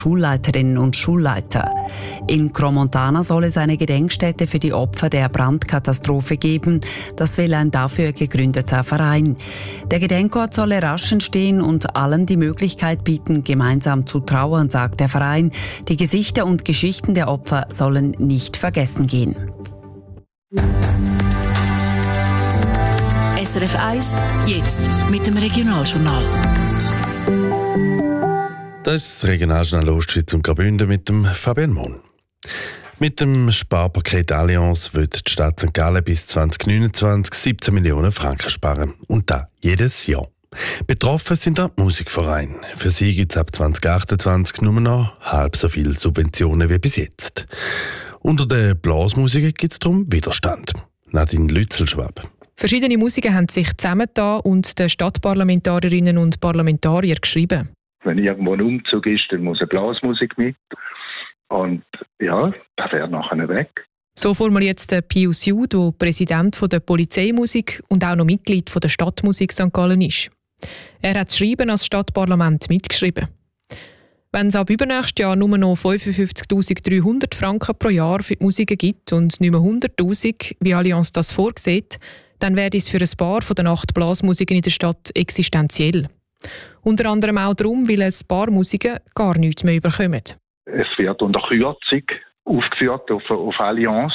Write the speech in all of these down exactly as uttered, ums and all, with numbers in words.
Schulleiterinnen und Schulleiter. In Crans-Montana soll es eine Gedenkstätte für die Opfer der Brandkatastrophe geben. Das will ein dafür gegründeter Verein. Der Gedenkort solle rasch entstehen und allen die Möglichkeit bieten, gemeinsam zu trauern, sagt der Verein. Die Gesichter und Geschichten der Opfer sollen nicht vergessen gehen. S R F eins, jetzt mit dem Regionaljournal. Das ist das Regionaljournal Ostschweiz und Graubünden mit dem Fabian Mohn. Mit dem Sparpaket Allianz wird die Stadt Sankt Gallen bis zwanzig neunundzwanzig siebzehn Millionen Franken sparen. Und das jedes Jahr. Betroffen sind auch die Musikvereine. Für sie gibt es ab zwanzig achtundzwanzig nur noch halb so viele Subventionen wie bis jetzt. Unter den Blasmusikern gibt es darum Widerstand. Nadine Lützelschwab. Verschiedene Musiker haben sich zusammengetan und den Stadtparlamentarierinnen und Parlamentarier geschrieben. Wenn irgendwo ein Umzug ist, dann muss eine Blasmusik mit. Und ja, das wäre nachher weg. So formuliert jetzt der Pius Jud, der Präsident der Polizeimusik und auch noch Mitglied der Stadtmusik Sankt Gallen ist. Er hat das Schreiben als Stadtparlament mitgeschrieben. Wenn es ab übernächstes Jahr nur noch fünfundfünfzigtausenddreihundert Franken pro Jahr für die Musiker gibt und nicht mehr hunderttausend, wie Allianz das vorsieht, dann wäre es für ein paar von den acht Blasmusikern in der Stadt existenziell. Unter anderem auch darum, weil ein paar Musiker gar nichts mehr bekommen. Es wird unter Kürzung aufgeführt auf, auf Allianz,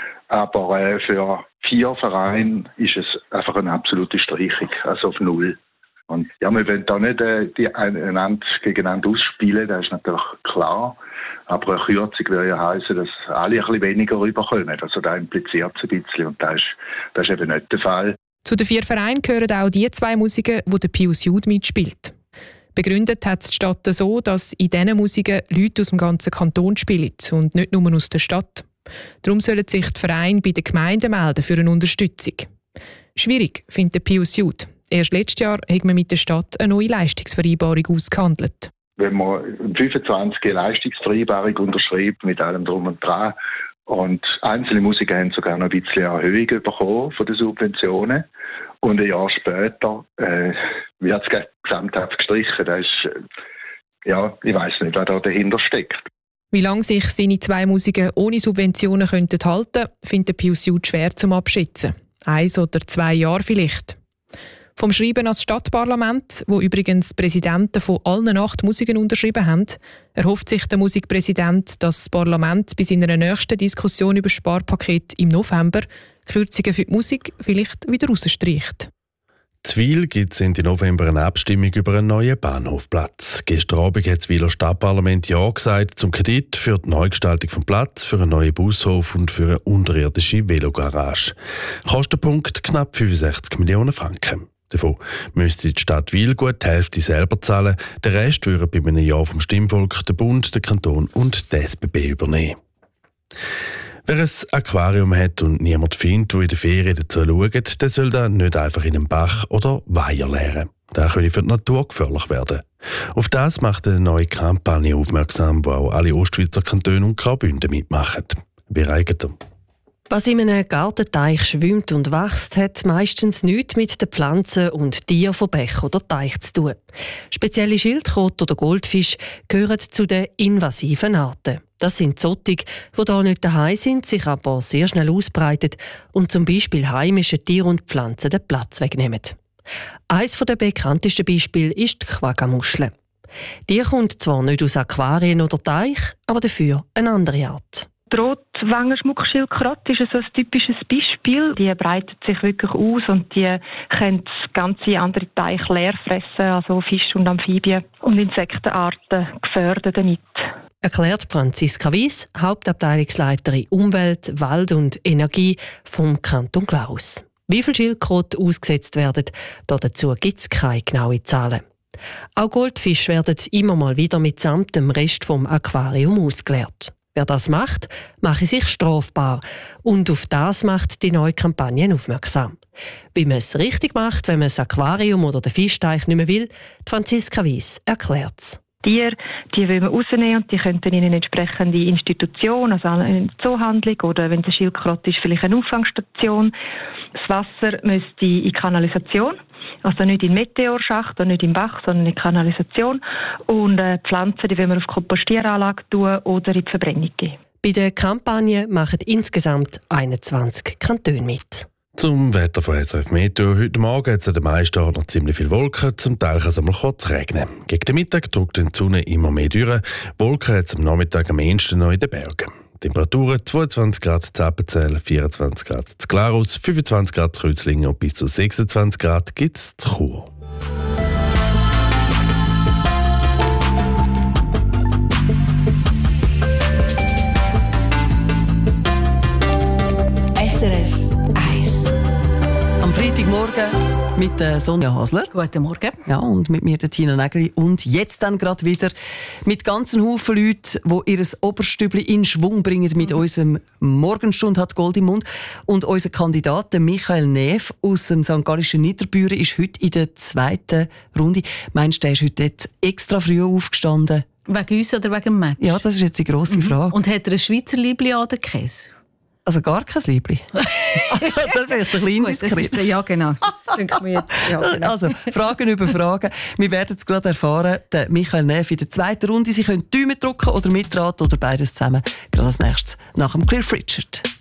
aber äh, für vier Vereine ist es einfach eine absolute Streichung, also auf Null. Und ja, wir wollen da nicht äh, die einander gegeneinander ausspielen, das ist natürlich klar. Aber eine Kürzung würde ja heissen, dass alle ein bisschen weniger rüberkommen. Also das impliziert es ein bisschen und das ist, das ist eben nicht der Fall. Zu den vier Vereinen gehören auch die zwei Musiker, wo der Pius Jud mitspielt. Begründet hat die Stadt so, dass in diesen Musiken Leute aus dem ganzen Kanton spielen und nicht nur aus der Stadt. Darum sollen sich die Vereine bei den Gemeinden melden für eine Unterstützung. Schwierig, findet Pius Jud. Erst letztes Jahr hat man mit der Stadt eine neue Leistungsvereinbarung ausgehandelt. Wenn man fünfundzwanzig Leistungsvereinbarung unterschreibt mit allem Drum und Dran, und einzelne Musiker haben sogar noch ein bisschen Erhöhung bekommen von den Subventionen. Und ein Jahr später äh, wird es gesamthaft gestrichen. Das ist, äh, ja, ich weiss nicht, was da dahinter steckt. Wie lange sich seine zwei Musiker ohne Subventionen könnten halten, findet Pius Jud schwer zum Abschätzen. Eins oder zwei Jahre vielleicht. Vom Schreiben als Stadtparlament, wo übrigens Präsidenten von allen acht Musikern unterschrieben haben, erhofft sich der Musikpräsident, dass das Parlament bei seiner nächsten Diskussion über das Sparpaket im November Kürzungen für die Musik vielleicht wieder rausstreicht. Zwil gibt es Ende November eine Abstimmung über einen neuen Bahnhofplatz. Gestern Abend hat das Wiler Stadtparlament Ja gesagt zum Kredit für die Neugestaltung des Platzes, für einen neuen Bushof und für eine unterirdische Velogarage. Kostenpunkt knapp fünfundsechzig Millionen Franken. Davon müsste die Stadt Wil gut die Hälfte selber zahlen. Der Rest würde bei einem Ja vom Stimmvolk der Bund, der Kanton und der S B B übernehmen. Wer ein Aquarium hat und niemand findet, der in der Ferien dazu schaut, der soll dann nicht einfach in einen Bach oder Weiher leeren. Das könnte für die Natur gefährlich werden. Auf das macht eine neue Kampagne aufmerksam, wo auch alle Ostschweizer Kantone und Graubünden mitmachen. Wie reicht er? Was in einem Gartenteich schwimmt und wächst, hat meistens nichts mit den Pflanzen und Tieren von Bach oder Teich zu tun. Spezielle Schildkröten oder Goldfisch gehören zu den invasiven Arten. Das sind solche, die hier nicht daheim sind, sich aber sehr schnell ausbreiten und zum Beispiel heimische Tiere und Pflanzen den Platz wegnehmen. Eines der bekanntesten Beispiele ist die Quaggamuschel. Die kommt zwar nicht aus Aquarien oder Teich, aber dafür eine andere Art. Die Rotwangenschmuckschildkröte ist so ein typisches Beispiel. Die breitet sich wirklich aus und die können ganze andere Teiche leer fressen, also Fische und Amphibien und Insektenarten gefährden damit. Erklärt Franziska Wies, Hauptabteilungsleiterin Umwelt, Wald und Energie vom Kanton Glarus. Wie viele Schildkröten ausgesetzt werden, dazu gibt es keine genauen Zahlen. Auch Goldfische werden immer mal wieder mitsamt dem Rest vom Aquarium ausgeleert. Wer das macht, mache sich strafbar. Und auf das macht die neue Kampagne aufmerksam. Wie man es richtig macht, wenn man das Aquarium oder den Fischteich nicht mehr will, Franziska Wies erklärt es. Tiere, die wollen wir rausnehmen und die könnten in eine entsprechende Institution, also eine Zoohandlung oder wenn es eine Schildkröte ist, vielleicht eine Auffangstation. Das Wasser müsste in Kanalisation, also nicht in Meteorschacht und nicht im Bach, sondern in Kanalisation. Und äh, Pflanzen, die wollen wir auf Kompostieranlage tun oder in die Verbrennung geben. Bei der Kampagne machen insgesamt einundzwanzig Kantone mit. Zum Wetter von S R F Meteo. Heute Morgen hat es an den meisten Orten noch ziemlich viele Wolken. Zum Teil kann es einmal kurz regnen. Gegen den Mittag drückt die Sonne immer mehr durch. Wolken hat es am Nachmittag am ehesten noch in den Bergen. Temperaturen zweiundzwanzig Grad zu Appenzell, vierundzwanzig Grad zu Glarus, fünfundzwanzig Grad zu Rüzlingen und bis zu sechsundzwanzig Grad gibt es zu Chur. S R F eins. Am Freitagmorgen mit der Sonja Hasler. Guten Morgen. Ja, und mit mir der Tina Nägeli. Und jetzt dann gerade wieder mit ganzen Haufen Leuten, die ihr Oberstübli in Schwung bringen mit mhm. unserem Morgenstund hat Gold im Mund. Und unser Kandidat, Michael Neff aus dem Sankt Gallischen Niederbüren, ist heute in der zweiten Runde. Meinst du, der ist heute dort extra früh aufgestanden? Wegen uns oder wegen dem Match? Ja, das ist jetzt die grosse mhm. Frage. Und hat er ein Schweizer Liebli oder Käse? Also gar kein Liebli. Dann vielleicht ein bisschen indiskret. Ja, genau. Das denke mir jetzt. Ja, genau. Also, Fragen über Fragen. Wir werden es gerade erfahren. Der Michael Neff in der zweiten Runde. Sie können Daumen drücken oder mitraten oder beides zusammen. Gerade als nächstes nach dem Cliff Richard.